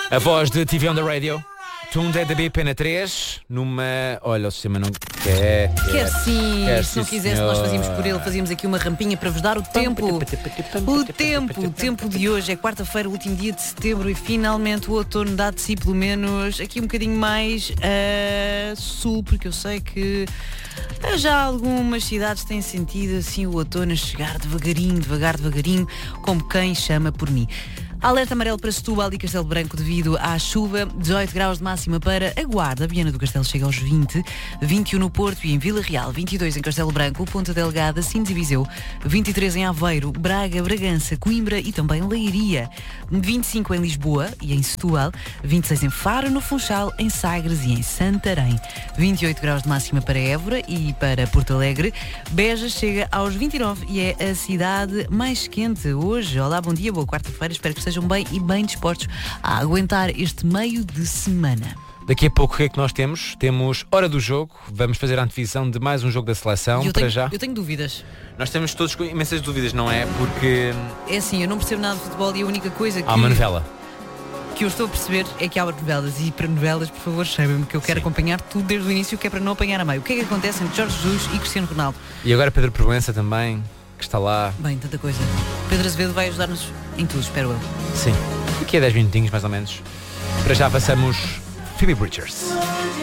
A voz de TV on the Radio. Tunde da Pena 3, numa... Olha, o sistema não quer. Quer sim, Quer se não sim, quisesse senhor. nós fazíamos por ele, fazíamos aqui uma rampinha para vos dar o tempo. O tempo de hoje é quarta-feira, o último dia de setembro e finalmente o outono dá de si pelo menos aqui um bocadinho mais a sul, porque eu sei que já algumas cidades têm sentido assim o outono a chegar devagarinho, como quem chama por mim. Alerta amarelo para Setúbal e Castelo Branco devido à chuva, 18 graus de máxima para a Guarda, Viana do Castelo chega aos 20, 21 no Porto e em Vila Real, 22 em Castelo Branco, Ponta Delgada, Sines e Viseu, 23 em Aveiro, Braga, Bragança, Coimbra e também Leiria, 25 em Lisboa e em Setúbal, 26 em Faro, no Funchal, em Sagres e em Santarém, 28 graus de máxima para Évora e para Porto Alegre, Beja chega aos 29 e é a cidade mais quente hoje. Olá, bom dia, boa quarta-feira, espero que estejam bem e bem dispostos a aguentar este meio de semana. Daqui a pouco o que é que nós temos? Temos hora do jogo, vamos fazer a antevisão de mais um jogo da seleção. Eu tenho dúvidas. Nós temos todos com imensas dúvidas, não é? Porque É assim, eu não percebo nada de futebol e a única coisa há uma novela. que eu estou a perceber é que há novelas e para novelas, por favor, saibam-me que eu quero acompanhar tudo desde o início, que é para não apanhar a meio. O que é que acontece entre Jorge Jesus e Cristiano Ronaldo? E agora Pedro Proença também, que está lá. Bem, tanta coisa. Pedro Azevedo vai ajudar-nos em tudo, espero eu. Sim, daqui a 10 minutinhos mais ou menos. Para já passamos Phoebe Bridgers.